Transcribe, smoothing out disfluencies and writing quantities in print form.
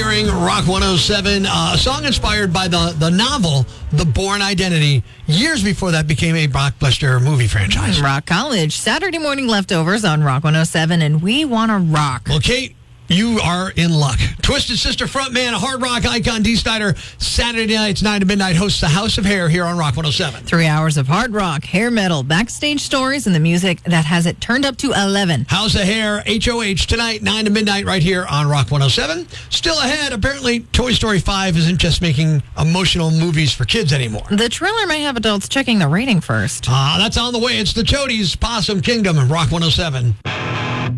airing Rock 107. A song inspired by the novel, The Bourne Identity. Years before that became a blockbuster movie franchise. Rock College. Saturday morning leftovers on Rock 107, and we want to rock. Well, Kate, you are in luck. Twisted Sister frontman, hard rock icon Dee Snider, Saturday nights 9 to midnight, hosts the House of Hair here on Rock 107. 3 hours of hard rock, hair metal, backstage stories, and the music that has it turned up to 11. House of Hair, HOH, tonight, 9 to midnight, right here on Rock 107. Still ahead, apparently Toy Story 5 isn't just making emotional movies for kids anymore. The trailer may have adults checking the rating first. That's on the way. It's the Toadies, Possum Kingdom, and Rock 107.